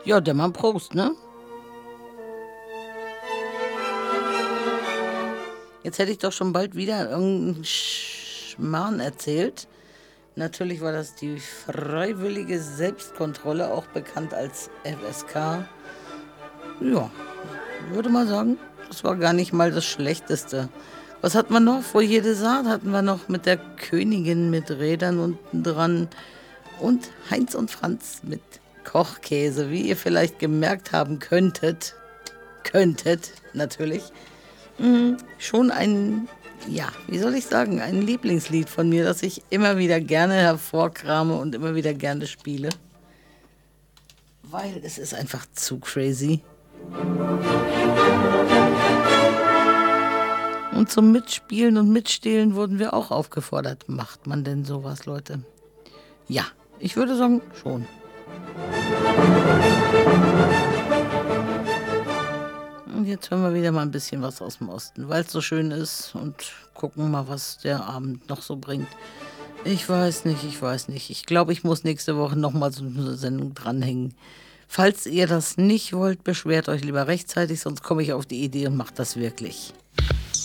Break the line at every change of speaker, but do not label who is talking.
Ja, der Mann Prost, ne? Jetzt hätte ich doch schon bald wieder irgendeinen Schmarrn erzählt. Natürlich war das die freiwillige Selbstkontrolle, auch bekannt als FSK. Ja, würde mal sagen, das war gar nicht mal das Schlechteste. Was hatten wir noch? Foyer des Arts hatten wir noch mit der Königin mit Rädern unten dran und Heinz und Franz mit Kochkäse, wie ihr vielleicht gemerkt haben könntet. Könntet, natürlich. Schon ein, ja, wie soll ich sagen, ein Lieblingslied von mir, das ich immer wieder gerne hervorkrame und immer wieder gerne spiele. Weil es ist einfach zu crazy. Und zum Mitspielen und Mitstehlen wurden wir auch aufgefordert. Macht man denn sowas, Leute? Ja, ich würde sagen, schon. Und jetzt hören wir wieder mal ein bisschen was aus dem Osten, weil es so schön ist und gucken mal, was der Abend noch so bringt. Ich weiß nicht. Ich glaube, ich muss nächste Woche nochmal so eine Sendung dranhängen. Falls ihr das nicht wollt, beschwert euch lieber rechtzeitig, sonst komme ich auf die Idee und mache das wirklich.